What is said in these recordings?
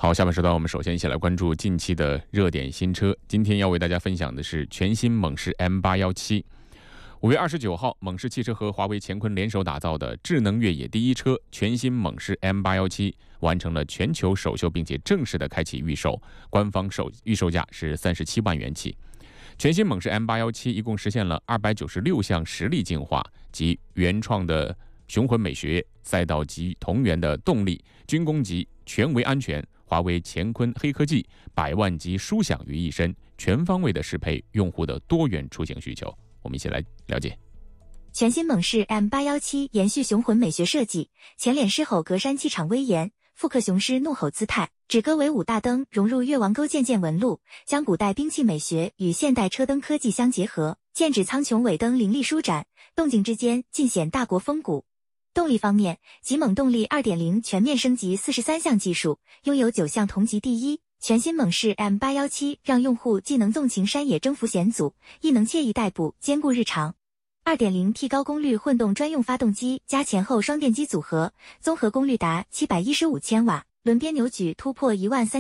好，下半时段我们首先一起来关注近期的热点新车。今天要为大家分享的是全新猛士 M817。5月29号，猛士汽车和华为乾坤联手打造的智能越野第一车全新猛士 M817完成了全球首秀，并且正式的开启预售，官方预售价是37万元起。全新猛士 M817一共实现了296项实力进化及原创的雄浑美学、赛道级同源的动力、军工级全维安全、华为乾坤黑科技、100万级舒享于一身，全方位的适配用户的多元出行需求。我们一起来了解。 全新猛士 M817延续雄浑美学设计，前脸狮吼格栅气场威严，复刻雄狮怒吼姿态，指歌为5大灯融入越王勾渐渐纹路，将古代兵器美学与现代车灯科技相结合，剑指苍穹尾灯凌厉舒展，动静之间尽显大国风骨。动力方面，极猛动力 2.0 全面升级43项技术，拥有9项同级第一。全新猛士 M817 让用户既能纵情山野征服险阻，亦能惬意代步兼顾日常。2.0T 高功率混动专用发动机加前后双电机组合，综合功率达715千瓦，轮边扭矩突破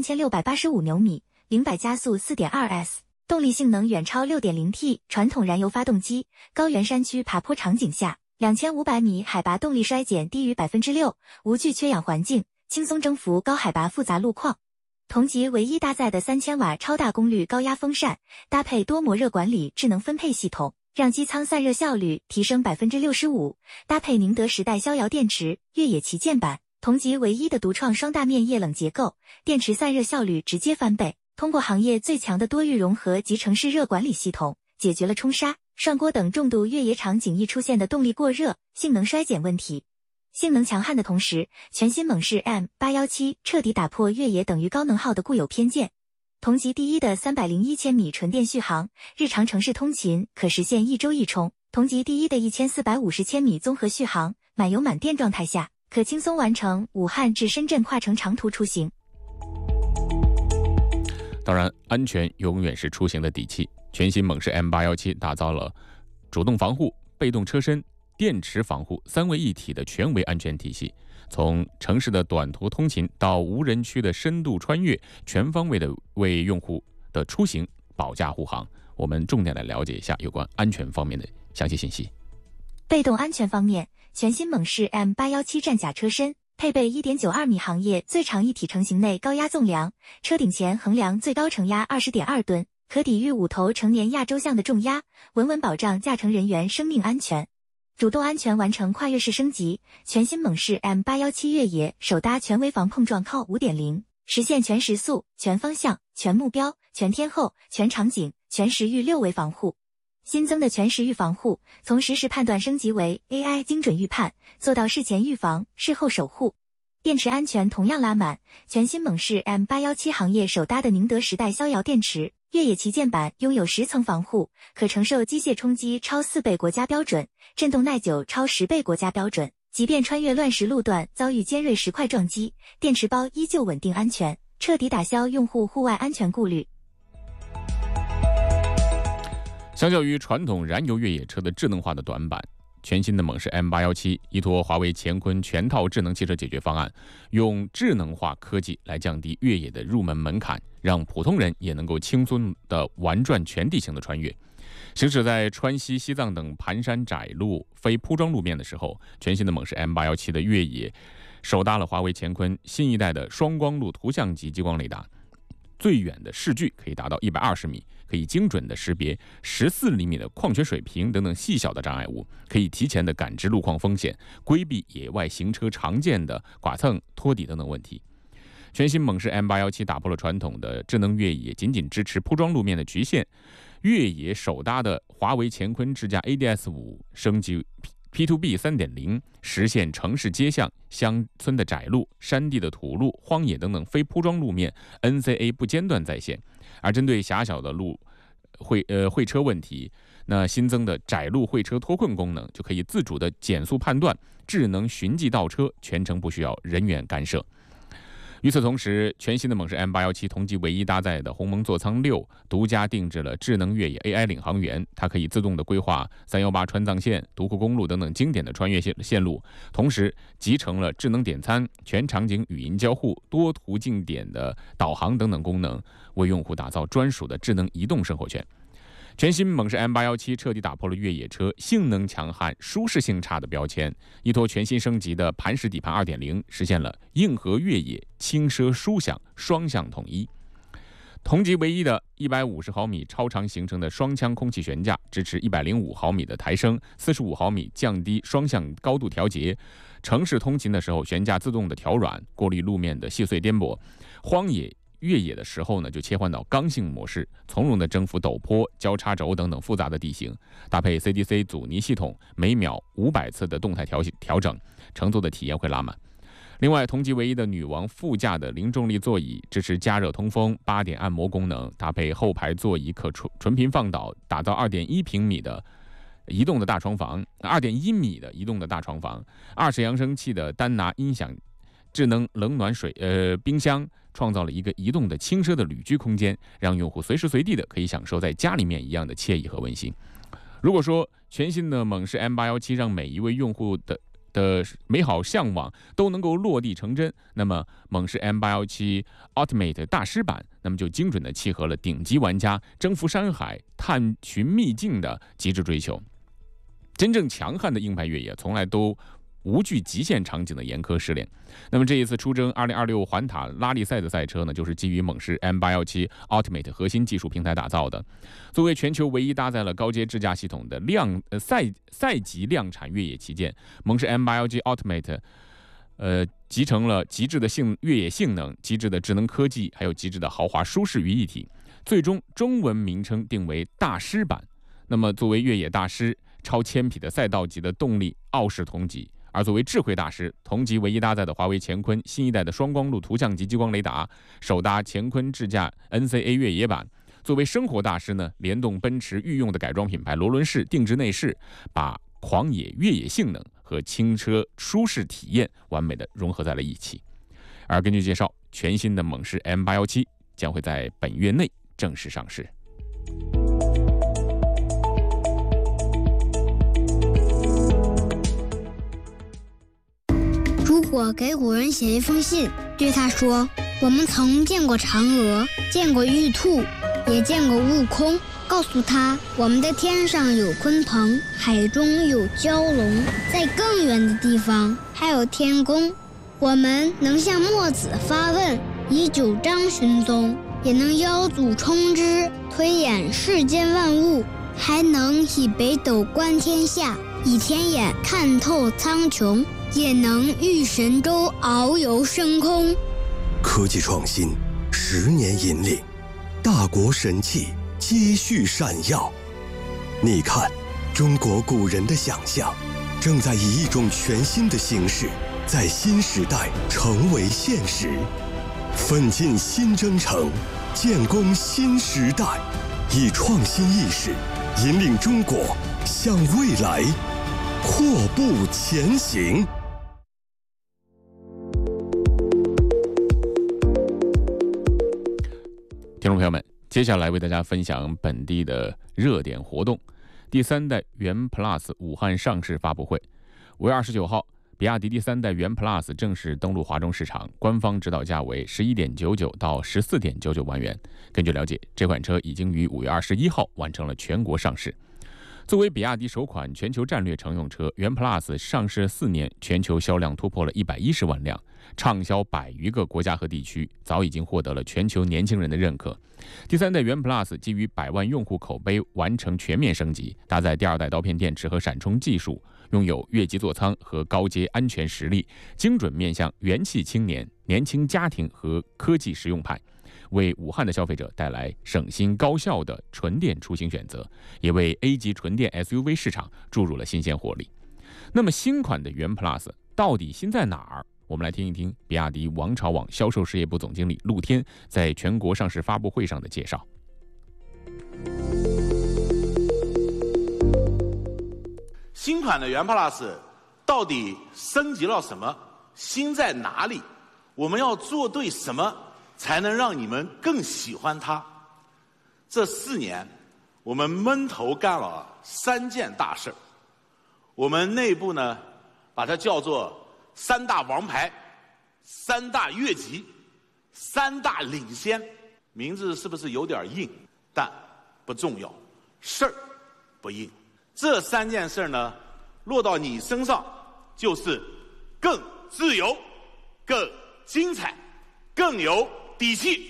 13685牛米，0-100加速 4.2S， 动力性能远超 6.0T 传统燃油发动机，高原山区爬坡场景下2500米海拔动力衰减低于 6%， 无惧缺氧环境，轻松征服高海拔复杂路况。同级唯一搭载的3000瓦超大功率高压风扇，搭配多模热管理智能分配系统，让机舱散热效率提升 65%， 搭配宁德时代逍遥电池越野旗舰版，同级唯一的独创双大面液冷结构，电池散热效率直接翻倍。通过行业最强的多域融合及城市热管理系统，解决了冲砂、涮锅等重度越野场景易出现的动力过热、性能衰减问题。性能强悍的同时，全新猛士 M817 彻底打破越野等于高能耗的固有偏见。同级第一的301千米纯电续航，日常城市通勤可实现1周1充；同级第一的1450千米综合续航，满油满电状态下，可轻松完成武汉至深圳跨城长途出行。 当然，安全永远是出行的底气。全新猛士 M817打造了主动防护、被动车身、电池防护3位一体的全维安全体系，从城市的短途通勤到无人区的深度穿越，全方位的为用户的出行保驾护航。我们重点来了解一下有关安全方面的详细信息。 被动安全方面，全新猛士 M817 战甲车身配备 1.92 米行业最长一体成型内高压纵梁，车顶前横梁最高承压 20.2 吨，可抵御5头成年亚洲象的重压，稳稳保障驾乘人员生命安全。主动安全完成跨越式升级，全新猛士 M817 越野首搭全维防碰撞靠 5.0， 实现全时速、全方向、全目标、全天候、全场景、全时域6维防护。新增的全时域防护，从实时判断升级为 AI 精准预判，做到事前预防、事后守护。电池安全同样拉满，全新猛士 M817 行业首搭的宁德时代逍遥电池越野旗舰版拥有10层防护，可承受机械冲击超4倍国家标准，震动耐久超10倍国家标准，即便穿越乱石路段遭遇尖锐石块撞击，电池包依旧稳定安全，彻底打消用户户外安全顾虑。 相较于传统燃油越野车的智能化的短板，全新的猛士 M817依托华为乾坤全套智能汽车解决方案，用智能化科技来降低越野的入门门槛，让普通人也能够轻松地玩转全地形的穿越。行驶在川西、西藏等盘山窄路、非铺装路面的时候，全新的猛士 M817的越野首搭了华为乾坤新一代的双光路图像级激光雷达，最远的视距可以达到120米，可以精准的识别14厘米的矿泉水瓶等等细小的障碍物，可以提前的感知路况风险，规避野外行车常见的剐蹭、拖底等等问题。全新猛士 M817打破了传统的智能越野仅仅支持铺装路面的局限，越野首搭的华为乾坤智驾 ADS5 升级 P2B 3.0， 实现城市街巷、乡村的窄路、山地的土路、荒野等等非铺装路面 NCA 不间断在线。而针对狭小的路会车问题，那新增的窄路会车脱困功能就可以自主的减速判断，智能寻迹倒车，全程不需要人员干涉。 与此同时，全新的猛士 M817同级唯一搭载的鸿蒙座舱6独家定制了智能越野 AI 领航员，它可以自动的规划318川藏线、独库公路等等经典的穿越线路，同时集成了智能点餐、全场景语音交互、多途径点的导航等等功能，为用户打造专属的智能移动生活圈。全新猛士 M817彻底打破了越野车性能强悍、舒适性差的标签，依托全新升级的盘式底盘 2.0， 实现了硬核越野、轻奢舒享双向统一。同级唯一的150毫米超长行程的双腔空气悬架，支持105毫米的抬升、45毫米降低双向高度调节。城市通勤的时候，悬架自动的调软，过滤路面的细碎颠簸；荒野越野的时候呢，就切换到刚性模式，从容的征服陡坡、交叉轴等等复杂的地形。搭配 CDC 阻尼系统，每秒500次的动态调整，乘坐的体验会拉满。另外，同级唯一的女王副驾的零重力座椅，支持加热通风、8点按摩功能，搭配后排座椅可纯频放倒，打造2.1平米的移动的大床房，2.1米的移动的大床房，20扬声器的丹拿音响，智能冷暖冰箱，创造了一个移动的轻奢的旅居空间，让用户随时随地的可以享受在家里面一样的惬意和温馨。如果说全新的猛士 M817让每一位用户的美好向往都能够落地成真，那么猛士 M817 Ultimate 大师版，那么就精准的契合了顶级玩家征服山海、探寻秘境的极致追求。真正强悍的硬派越野从来都无惧极限场景的严苛试炼。那么这一次出征2026环塔拉力赛的赛车呢，就是基于猛士 M817 Ultimate 核心技术平台打造的。作为全球唯一搭载了高阶智驾系统的赛级量产越野旗舰，猛士 M817 Ultimate集成了极致的越野性能、极致的智能科技，还有极致的豪华舒适于一体。最终中文名称定为大师版。那么作为越野大师，超千匹的赛道级的动力傲视同级。而作为智慧大师，同级唯一搭载的华为乾坤新一代的双光路图像及激光雷达，首搭乾坤智驾 NCA 越野版。作为生活大师呢，联动奔驰御用的改装品牌罗伦士定制内饰，把狂野越野性能和轻车舒适体验完美的融合在了一起。而根据介绍，全新的猛士 M817将会在本月内正式上市。 如果给古人写一封信，对他说：我们曾见过嫦娥，见过玉兔，也见过悟空，告诉他我们的天上有鲲鹏，海中有蛟龙，在更远的地方还有天宫。我们能向墨子发问，以九章寻踪，也能邀祖冲之，推演世间万物，还能以北斗观天下，以天眼看透苍穹，也能御神州遨游深空。 科技创新10年引领，大国神器接续闪耀。你看，中国古人的想象正在以一种全新的形式，在新时代成为现实。奋进新征程，建功新时代，以创新意识引领中国向未来阔步前行。 听众朋友们，接下来为大家分享本地的热点活动。第3代元 Plus 武汉上市发布会，5月29号，比亚迪第3代元 Plus 正式登陆华中市场，官方指导价为11.99到14.99万元。根据了解，这款车已经于5月21号完成了全国上市。作为比亚迪首款全球战略乘用车，元 Plus 上市4年，全球销量突破了110万辆，畅销100余个国家和地区，早已经获得了全球年轻人的认可。第3代元 Plus 基于100万用户口碑完成全面升级，搭载第2代刀片电池和闪充技术，拥有越级座舱和高阶安全实力，精准面向元气青年、年轻家庭和科技实用派，为武汉的消费者带来省心高效的纯电出行选择，也为 A 级纯电 SUV 市场注入了新鲜活力。那么新款的元 Plus 到底新在哪儿？我们来听一听比亚迪王朝网销售事业部总经理陆天在全国上市发布会上的介绍。 新款的元 Plus 到底升级了什么？新在哪里？ 我们要做对什么才能让你们更喜欢它？这4年，我们闷头干了3件大事。我们内部呢，把它叫做3大王牌、3大越级、3大领先。名字是不是有点硬？但不重要，事儿不硬。这3件事呢，落到你身上就是更自由、更精彩、更有底气。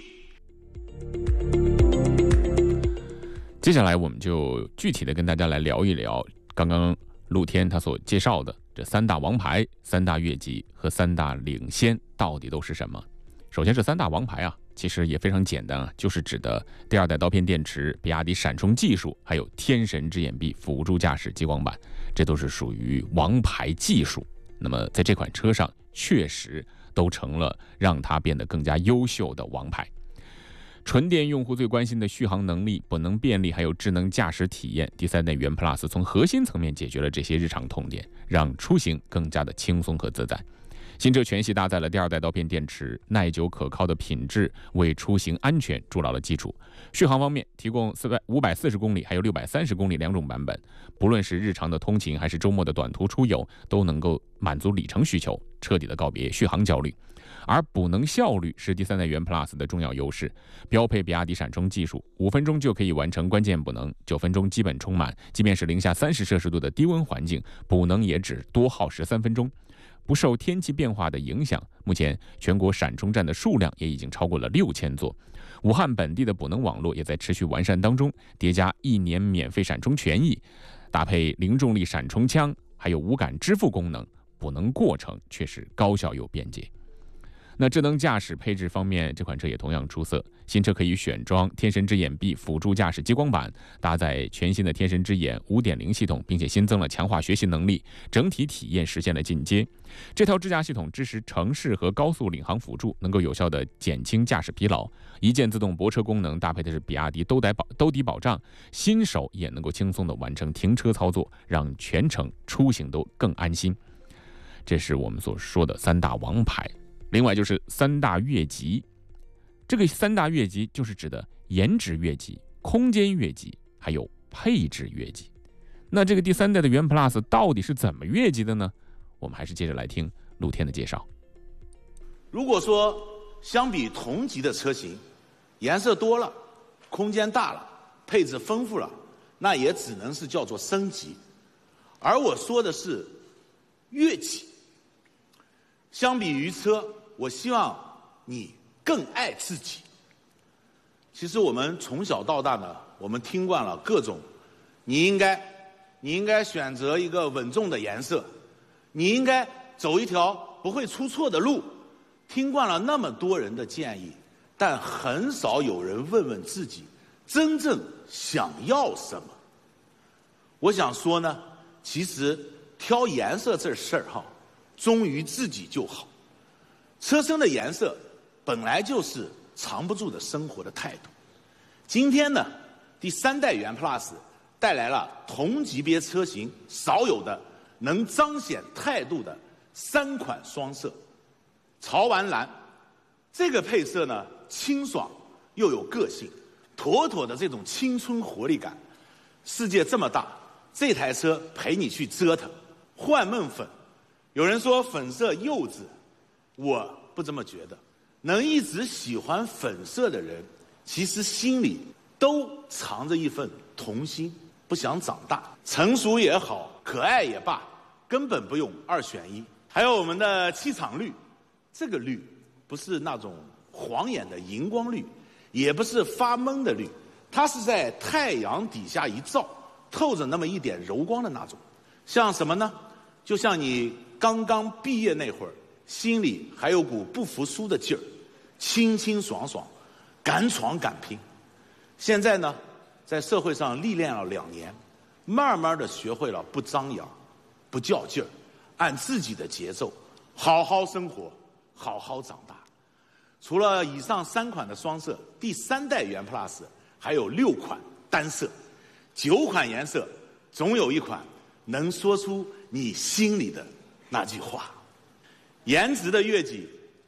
接下来我们就具体的跟大家来聊一聊刚刚陆天他所介绍的这3大王牌、3大越级和3大领先到底都是什么。首先是3大王牌啊，其实也非常简单啊，就是指的第2代刀片电池、比亚迪闪充技术，还有天神之眼臂辅助驾驶激光板，这都是属于王牌技术。那么在这款车上确实都成了让它变得更加优秀的王牌。纯电用户最关心的续航能力、补能便利还有智能驾驶体验，第3代元 Plus 从核心层面解决了这些日常痛点，让出行更加的轻松和自在。新车全系搭载了第2代刀片电池，耐久可靠的品质为出行安全筑牢了基础。续航方面，提供540公里还有630公里2种版本，不论是日常的通勤还是周末的短途出游，都能够满足里程需求，彻底的告别续航焦虑。而补能效率是第3代元 Plus 的重要优势，标配比亚迪闪充技术，5分钟就可以完成关键补能，9分钟基本充满，即便是零下30摄氏度的低温环境，补能也只多耗13分钟。不受天气变化的影响，目前全国闪充站的数量也已经超过了6000座。武汉本地的补能网络也在持续完善当中，叠加1年免费闪充权益，搭配零重力闪充枪，还有无感支付功能，补能过程却是高效又便捷。那智能驾驶配置方面，这款车也同样出色。新车可以选装天神之眼臂辅助驾驶激光板，搭载全新的天神之眼 5.0 系统，并且新增了强化学习能力，整体体验实现了进阶。这套智驾系统支持城市和高速领航辅助，能够有效地减轻驾驶疲劳。一键自动泊车功能搭配的是比亚迪兜底保障，新手也能够轻松地完成停车操作，让全程出行都更安心。这是我们所说的3大王牌。另外就是3大越级，这个3大越级就是指的颜值越级、空间越级，还有配置越级。那这个第3代的元 Plus 到底是怎么越级的呢？我们还是接着来听陆天的介绍。 如果说相比同级的车型，颜色多了、空间大了、配置丰富了，那也只能是叫做升级。而我说的是越级。相比于车，我希望你更爱自己。其实我们从小到大呢，我们听惯了各种，你应该选择一个稳重的颜色，你应该走一条不会出错的路，听惯了那么多人的建议，但很少有人问问自己真正想要什么。我想说呢，其实挑颜色这事儿哈，忠于自己就好。车身的颜色本来就是藏不住的生活的态度。今天呢，第3代元 Plus 带来了同级别车型少有的能彰显态度的3款双色。潮玩蓝这个配色呢，清爽又有个性，妥妥的这种青春活力感。世界这么大，这台车陪你去折腾。幻梦粉，有人说粉色幼稚，我不这么觉得。能一直喜欢粉色的人，其实心里都藏着一份童心，不想长大。成熟也好，可爱也罢，根本不用2选1。还有我们的气场绿，这个绿不是那种晃眼的荧光绿，也不是发蒙的绿，它是在太阳底下一照，透着那么一点柔光的那种。像什么呢？就像你刚刚毕业那会儿，心里还有股不服输的劲儿，清清爽爽，敢闯敢拼。现在呢，在社会上历练了2年，慢慢的学会了不张扬，不较劲儿，按自己的节奏，好好生活，好好长大。除了以上3款的双色，第3代元 Plus 还有6款单色，9款颜色，总有一款能说出你心里的那句话。颜值的越级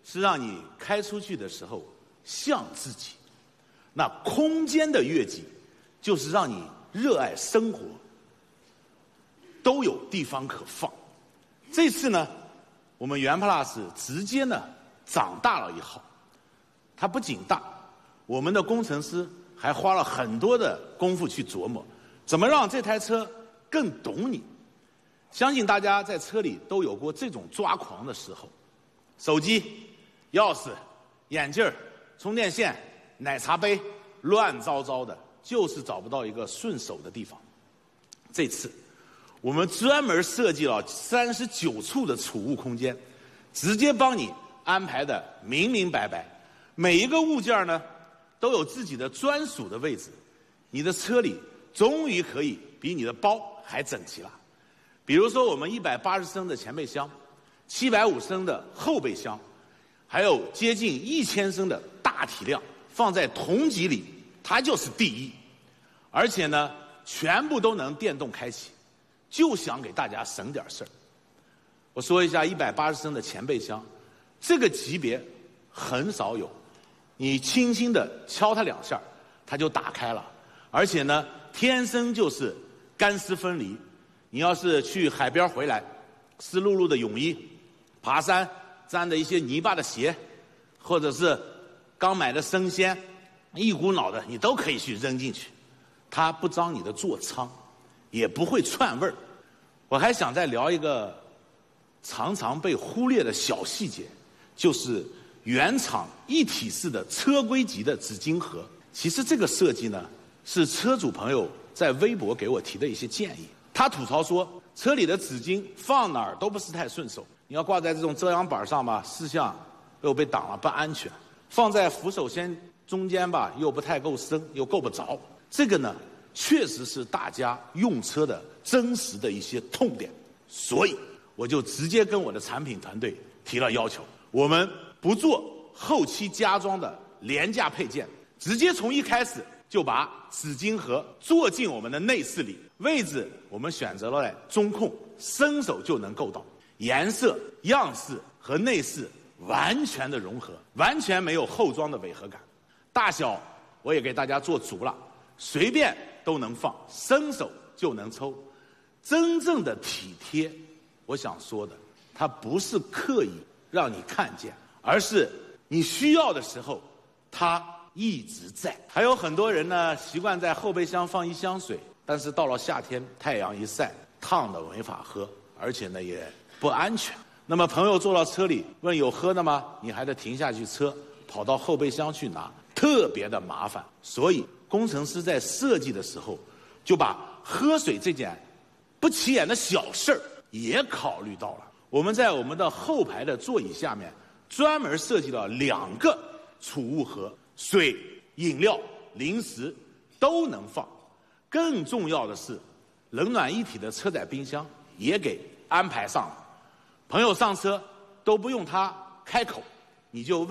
是让你开出去的时候像自己。那空间的悦己，就是让你热爱生活，都有地方可放。这次呢，我们原 Plus 直接呢长大了一号。它不仅大，我们的工程师还花了很多的功夫去琢磨，怎么让这台车更懂你。相信大家在车里都有过这种抓狂的时候，手机、钥匙、眼镜、充电线、奶茶杯乱糟糟的，就是找不到一个顺手的地方。这次我们专门设计了39处的储物空间，直接帮你安排的明明白白，每一个物件呢都有自己的专属的位置，你的车里终于可以比你的包还整齐了。比如说我们180升的前备箱，750升的后备箱，还有接近1000升的大体量，放在同级里它就是第一。而且呢全部都能电动开启，就想给大家省点事儿。我说一下180升的前备箱，这个级别很少有，你轻轻地敲它2下它就打开了，而且呢天生就是干湿分离。你要是去海边回来，湿漉漉的泳衣，爬山沾的一些泥巴的鞋，或者是刚买的生鲜，一股脑的你都可以去扔进去，它不脏你的座舱，也不会串味儿。我还想再聊一个常常被忽略的小细节，就是原厂一体式的车规级的纸巾盒。其实这个设计呢，是车主朋友在微博给我提的一些建议。他吐槽说，车里的纸巾放哪儿都不是太顺手，你要挂在这种遮阳板上吧，视线又被挡了，不安全；放在扶手线中间吧，又不太够深，又够不着。这个呢，确实是大家用车的真实的一些痛点，所以我就直接跟我的产品团队提了要求，我们不做后期加装的廉价配件，直接从一开始就把纸巾盒做进我们的内饰里，位置我们选择了中控，伸手就能够到，颜色、样式和内饰完全的融合，完全没有后装的违和感。大小我也给大家做足了，随便都能放，伸手就能抽。真正的体贴，我想说的，它不是刻意让你看见，而是你需要的时候它一直在。还有很多人呢习惯在后备箱放一箱水，但是到了夏天太阳一晒，烫的没法喝，而且呢也不安全。那么朋友坐到车里问有喝的吗？你还得停下去车，跑到后备箱去拿，特别的麻烦。所以工程师在设计的时候就把喝水这件不起眼的小事儿也考虑到了。我们在我们的后排的座椅下面专门设计了2个储物盒，水、饮料、零食都能放。更重要的是，冷暖一体的车载冰箱也给安排上了。朋友上车都不用他开口，你就问